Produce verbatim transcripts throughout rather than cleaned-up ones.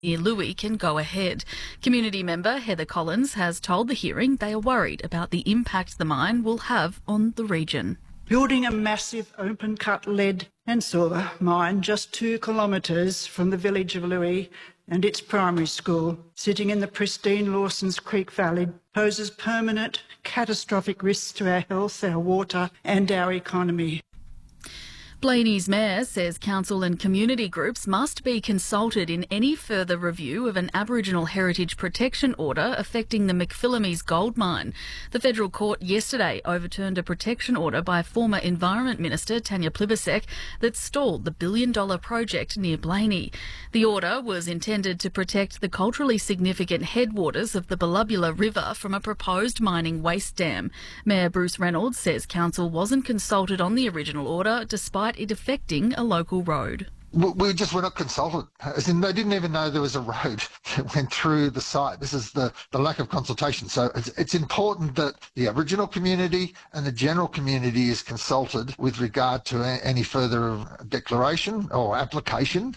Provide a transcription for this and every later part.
near Louis can go ahead. Community member Heather Collins has told the hearing they are worried about the impact the mine will have on the region. Building a massive open-cut lead and silver mine just two kilometres from the village of Louis and its primary school, sitting in the pristine Lawson's Creek Valley, poses permanent, catastrophic risks to our health, our water and our economy. Blaney's mayor says council and community groups must be consulted in any further review of an Aboriginal heritage protection order affecting the McPhillamys gold mine. The federal court yesterday overturned a protection order by former Environment Minister Tanya Plibersek that stalled the billion-dollar project near Blaney. The order was intended to protect the culturally significant headwaters of the Ballabula River from a proposed mining waste dam. Mayor Bruce Reynolds says council wasn't consulted on the original order despite it affecting a local road. We just were not consulted. As in, they didn't even know there was a road that went through the site. This is the, the lack of consultation. So it's, it's important that the Aboriginal community and the general community is consulted with regard to a, any further declaration or application.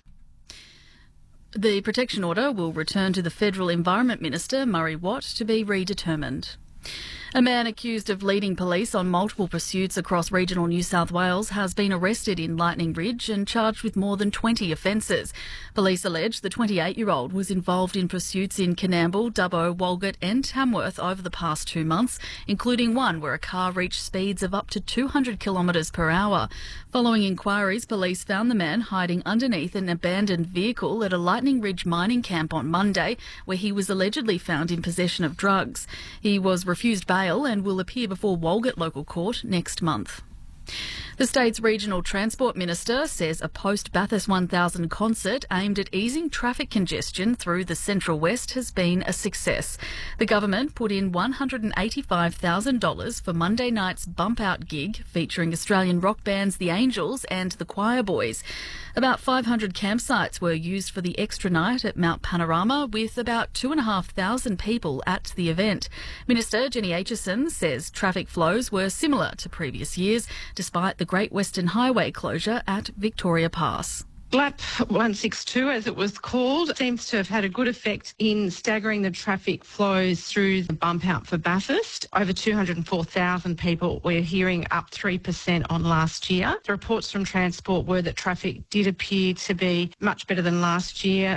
The protection order will return to the Federal Environment Minister, Murray Watt, to be redetermined. A man accused of leading police on multiple pursuits across regional New South Wales has been arrested in Lightning Ridge and charged with more than twenty offences. Police allege the twenty-eight-year-old was involved in pursuits in Coonamble, Dubbo, Walgett and Tamworth over the past two months, including one where a car reached speeds of up to two hundred kilometres per hour. Following inquiries, police found the man hiding underneath an abandoned vehicle at a Lightning Ridge mining camp on Monday, where he was allegedly found in possession of drugs. He was refused bail and will appear before Walgett Local Court next month. The state's regional transport minister says a post-Bathurst one thousand concert aimed at easing traffic congestion through the Central West has been a success. The government put in one hundred eighty-five thousand dollars for Monday night's Bump Out gig featuring Australian rock bands The Angels and the Choir Boys. About five hundred campsites were used for the extra night at Mount Panorama, with about two thousand five hundred people at the event. Minister Jenny Aitchison says traffic flows were similar to previous years, despite the Great Western Highway closure at Victoria Pass. G L A P one sixty-two, as it was called, seems to have had a good effect in staggering the traffic flows through the bump out for Bathurst. Over two hundred four thousand people, we're hearing, up three percent on last year. The reports from Transport were that traffic did appear to be much better than last year.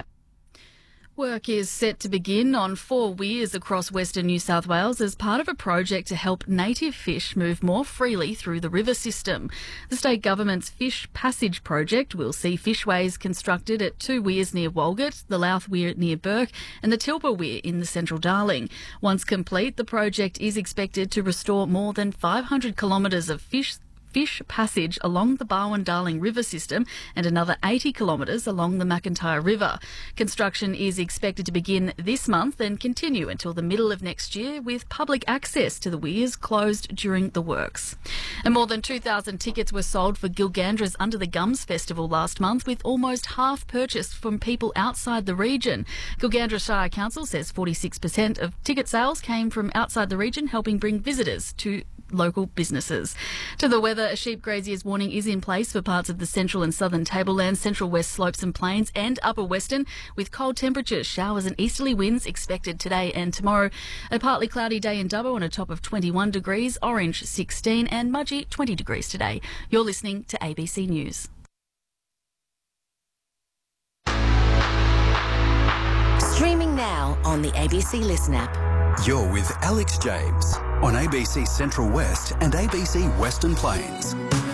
Work is set to begin on four weirs across Western New South Wales as part of a project to help native fish move more freely through the river system. The state government's Fish Passage project will see fishways constructed at two weirs near Walgett, the Louth Weir near Burke and the Tilpa Weir in the Central Darling. Once complete, the project is expected to restore more than five hundred kilometres of fish Fish Passage along the Barwon-Darling River system and another eighty kilometres along the McIntyre River. Construction is expected to begin this month and continue until the middle of next year, with public access to the weirs closed during the works. And more than two thousand tickets were sold for Gilgandra's Under the Gums Festival last month, with almost half purchased from people outside the region. Gilgandra Shire Council says forty-six percent of ticket sales came from outside the region, helping bring visitors to local businesses. To the weather, a sheep grazier's warning is in place for parts of the central and southern tablelands, central west slopes and plains and upper western, with cold temperatures, showers and easterly winds expected today and tomorrow. A partly cloudy day in Dubbo on a top of twenty-one degrees, Orange sixteen and Mudgee twenty degrees today. You're listening to A B C News. Streaming now on the A B C Listen app. You're with Alex James on A B C Central West and A B C Western Plains.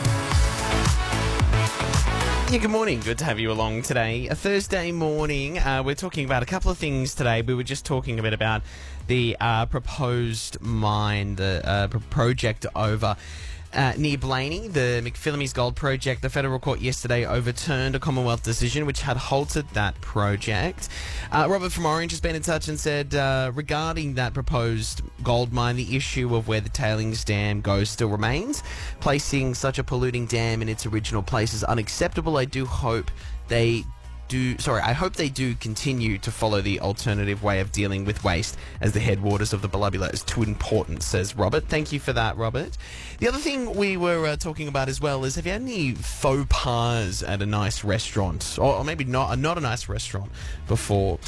Yeah, good morning. Good to have you along today. A Thursday morning. Uh, we're talking about a couple of things today. We were just talking a bit about the uh, proposed mine, the uh, project over Uh, near Blaney, the McPhillamys Gold Project. The federal court yesterday overturned a Commonwealth decision which had halted that project. Uh, Robert from Orange has been in touch and said, uh, regarding that proposed gold mine, the issue of where the tailings dam goes still remains. Placing such a polluting dam in its original place is unacceptable. I do hope they Do, sorry, I hope they do continue to follow the alternative way of dealing with waste, as the headwaters of the Ballabula is too important, says Robert. Thank you for that, Robert. The other thing we were uh, talking about as well is, have you had any faux pas at a nice restaurant, or, or maybe not, not a nice restaurant before?